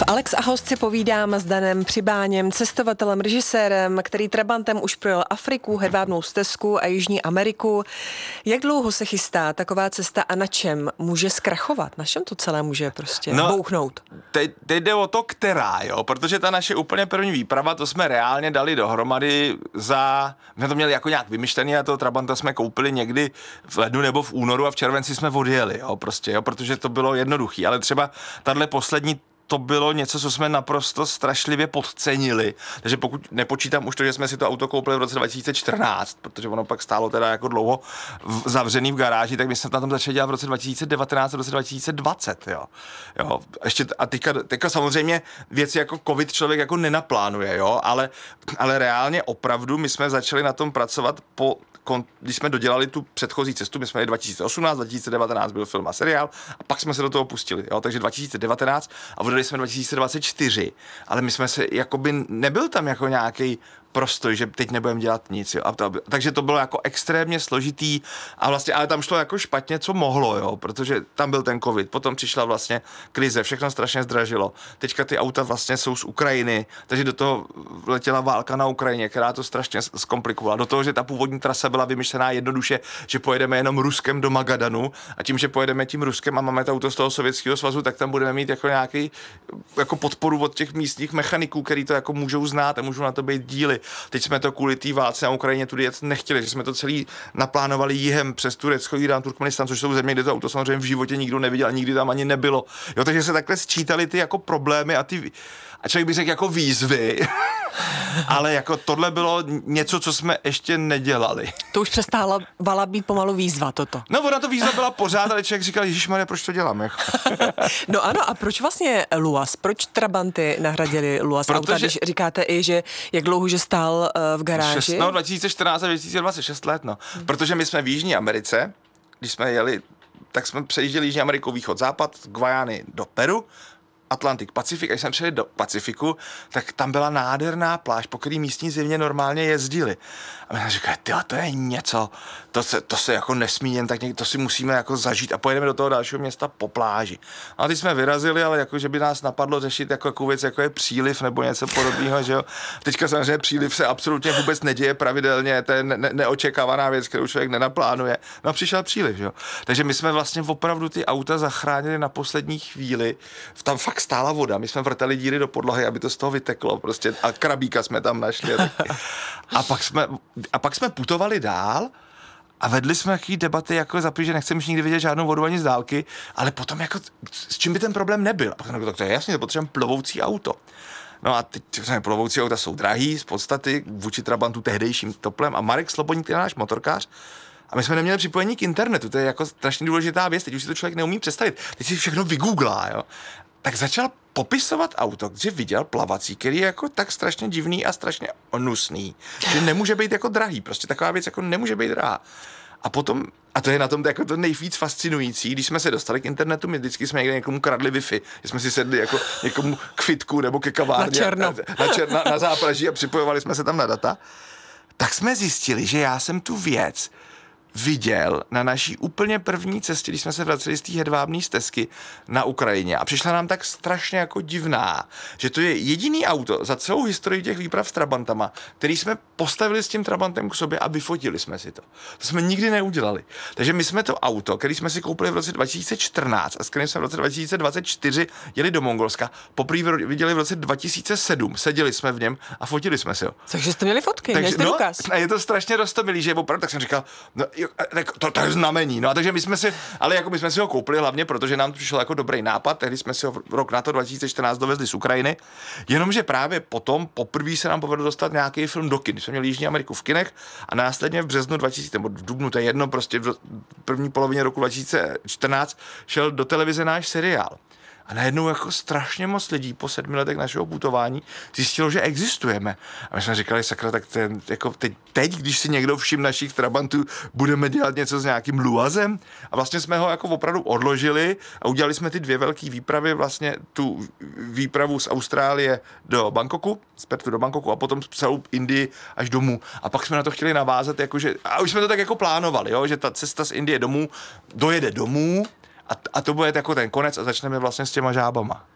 V Alex a host si povídám s Danem Přibáněm, cestovatelem, režisérem, který trabantem už projel Afriku, hedvábnou stezku a Jižní Ameriku. Jak dlouho se chystá taková cesta a na čem může zkrachovat? Na čem to celé může prostě bouchnout? Teď jde o to, která, jo, protože ta naše úplně první výprava, to jsme reálně dali dohromady my to měli jako nějak vymyšlený a toho trabanta jsme koupili někdy v lednu nebo v únoru a v červenci jsme odjeli, jo, prostě, jo, protože to bylo jednoduchý, ale třeba tahle poslední to bylo něco, co jsme naprosto strašlivě podcenili. Takže pokud nepočítám už to, že jsme si to auto koupili v roce 2014, protože ono pak stálo teda jako dlouho zavřený v garáži, tak my jsme na tom začali dělat v roce 2019 a v roce 2020, jo. Ještě a teďka samozřejmě věci jako covid člověk jako nenaplánuje, jo, ale reálně opravdu my jsme začali na tom pracovat když jsme dodělali tu předchozí cestu, my jsme jeli 2018, 2019 byl film a seriál a pak jsme se do toho pustili, jo, takže 2019 a odjeli jsme 2024, ale my jsme se, jakoby nebyl tam jako nějaký prostoj, že teď nebudeme dělat nic, jo. Takže to bylo jako extrémně složitý a vlastně, ale tam šlo jako špatně, co mohlo, jo, protože tam byl ten covid, potom přišla vlastně krize, všechno strašně zdražilo. Teďka ty auta vlastně jsou z Ukrajiny, takže do toho letěla válka na Ukrajině, která to strašně zkomplikovala. Do toho, že ta původní trasa byla vymyšlená jednoduše, že pojedeme jenom Ruskem do Magadanu a tím, že pojedeme tím Ruskem a máme to auto z toho Sovětského svazu, tak tam budeme mít jako nějaký jako podporu od těch místních mechaniků, který to jako můžou znát a můžou na to být díly. Teď jsme to kvůli té válce na Ukrajině tudy jet nechtěli, že jsme to celý naplánovali jihem přes Turecko, Irán, Turkmenistán, což jsou země, kde to auto samozřejmě v životě nikdo neviděl, nikdy tam ani nebylo. Jo, takže se takhle sčítali ty jako problémy a člověk by řekl jako výzvy, ale jako tohle bylo něco, co jsme ještě nedělali. To už přestávala být pomalu výzva toto. No, ona to výzva byla pořád, ale člověk říkal, ježišmarja, proč to dělám? Jako. No ano, a proč vlastně Luas? Proč trabanty nahradili Luas auta, když říkáte i, že jak dlouho, že stál v garáži? 2014 a 2026 let, no. Protože my jsme v Jižní Americe, když jsme jeli, tak jsme přejížděli Jižní Amerikou východ-západ, z Guajány do Peru, Atlantik, Pacifik, a když jsme přijeli do Pacifiku, tak tam byla nádherná pláž, po který místní země normálně jezdili. A my jsme říkali, to je něco, to se jako nesmí jen tak to si musíme jako zažít a pojedeme do toho dalšího města po pláži. A teď jsme vyrazili, ale jako, že by nás napadlo řešit jako věc, jako je příliv nebo něco podobného, že jo. Teďka samozřejmě příliv se absolutně vůbec neděje pravidelně, to je neočekávaná věc, kterou člověk nenaplánuje. No a přišel příliv, že jo. Takže my jsme vlastně opravdu ty auta zachránili na poslední chvíli. Tam fakt stála voda, my jsme vrtali díry do podlahy, aby to z toho vyteklo prostě a krabíka jsme tam našli. A pak jsme putovali dál a vedli jsme jaký debaty, jako zapíš, že nechceme už nikdy vidět žádnou vodu ani z dálky, ale potom jako s čím by ten problém nebyl. A pak to je jasně, potřebujeme plovoucí auto. No a teď plovoucí auta jsou drahý z podstaty vůči trabantu tehdejším toplem a Marek Slobodník, který je náš motorkář, a my jsme neměli připojení k internetu, to je jako strašně důležitá věc, teď už si to člověk neumí představit, teď si všechno vygooglá, jo. Tak začal popisovat auto, že viděl plavací, který je jako tak strašně divný a strašně onusný, že nemůže být jako drahý, prostě taková věc jako nemůže být drahá. A potom, a to je na tom jako to nejvíc fascinující, když jsme se dostali k internetu, my vždycky jsme někde někomu kradli Wi-Fi, že jsme si sedli jako někomu k fitku nebo ke kavárně na zápraží a připojovali jsme se tam na data, tak jsme zjistili, že já jsem tu věc viděl na naší úplně první cestě, když jsme se vraceli z té hedvábné stezky na Ukrajině a přišla nám tak strašně jako divná, že to je jediný auto za celou historii těch výprav s trabantama, který jsme postavili s tím trabantem k sobě a vyfotili jsme si to. To jsme nikdy neudělali. Takže my jsme to auto, který jsme si koupili v roce 2014 a s kterým jsme v roce 2024 jeli do Mongolska, poprvé viděli v roce 2007, seděli jsme v něm a fotili jsme si ho. Takže jste měli fotky, měli jste důkaz. A je to strašně roztomilý, že opravdu, tak jsem říkal, no, to je znamení. No a takže my jsme si ho koupili hlavně, protože nám to přišel jako dobrý nápad, tehdy jsme si ho rok na to 2014 dovezli z Ukrajiny, jenomže právě potom poprvé se nám povedlo dostat nějaký film do kin. Jsme měli Jižní Ameriku v kinech a následně v březnu 2000, nebo v dubnu, to je jedno, prostě v první polovině roku 2014 šel do televize náš seriál. A najednou jako strašně moc lidí po 7 letech našeho putování zjistilo, že existujeme. A my jsme říkali, sakra, tak jako teď, když si někdo všim našich trabantů, budeme dělat něco s nějakým Luazem. A vlastně jsme ho jako opravdu odložili a udělali jsme ty 2 velké výpravy, vlastně tu výpravu z Austrálie do Bangkoku, z Perthu do Bangkoku a potom celou Indii až domů. A pak jsme na to chtěli navázat, jakože, a už jsme to tak jako plánovali, jo, že ta cesta z Indie domů dojede domů, a to bude jako ten konec a začneme vlastně s těma žábama.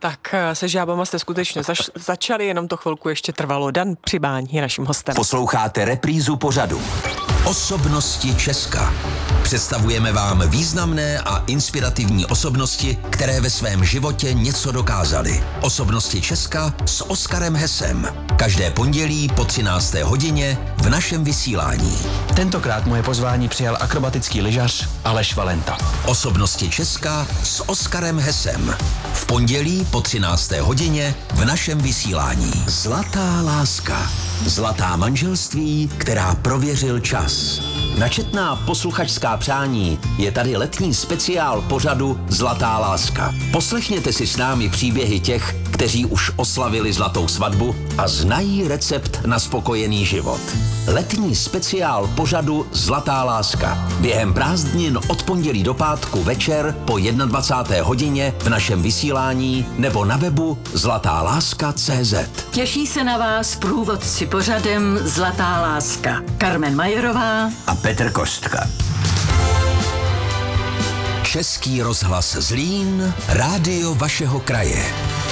Tak se žábama jste skutečně začali, jenom to chvilku ještě trvalo. Dan Přibáň je naším hostem. Posloucháte reprízu pořadu Osobnosti Česka. Představujeme vám významné a inspirativní osobnosti, které ve svém životě něco dokázaly. Osobnosti Česka s Oskarem Hesem. Každé pondělí po 13. hodině v našem vysílání. Tentokrát moje pozvání přijal akrobatický lyžař Aleš Valenta. Osobnosti Česka s Oskarem Hesem. V pondělí po 13. hodině v našem vysílání. Zlatá láska. Zlatá manželství, která prověřil čas. Na četná posluchačská přání je tady letní speciál pořadu Zlatá láska. Poslechněte si s námi příběhy těch, kteří už oslavili zlatou svatbu a znají recept na spokojený život. Letní speciál pořadu Zlatá láska. Během prázdnin od pondělí do pátku večer po 21. hodině v našem vysílání nebo na webu zlatáláska.cz. Těší se na vás průvodci pořadem Zlatá láska. Carmen Majerová a Petr Kostka. Český rozhlas Zlín, rádio vašeho kraje.